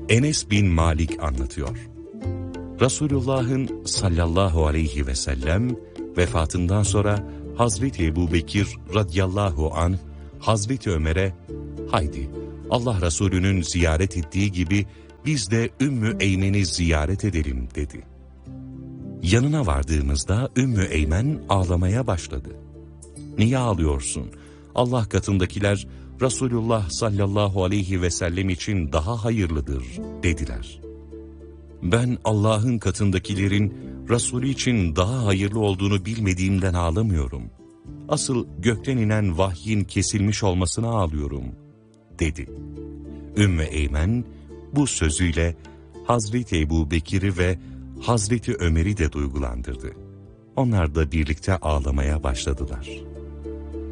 Enes bin Malik anlatıyor. Resulullah'ın sallallahu aleyhi ve sellem vefatından sonra Hazreti Ebubekir radıyallahu anh Hazreti Ömer'e "Haydi Allah Resulü'nün ziyaret ettiği gibi biz de Ümmü Eymen'i ziyaret edelim" dedi. Yanına vardığımızda Ümmü Eymen ağlamaya başladı. "Niye ağlıyorsun? Allah katındakiler Resulullah sallallahu aleyhi ve sellem için daha hayırlıdır" dediler. "Ben Allah'ın katındakilerin Resulü için daha hayırlı olduğunu bilmediğimden ağlamıyorum. Asıl gökten inen vahyin kesilmiş olmasına ağlıyorum" dedi. Ümmü Eymen bu sözüyle Hazreti Ebubekir'i ve Hazreti Ömer'i de duygulandırdı. Onlar da birlikte ağlamaya başladılar.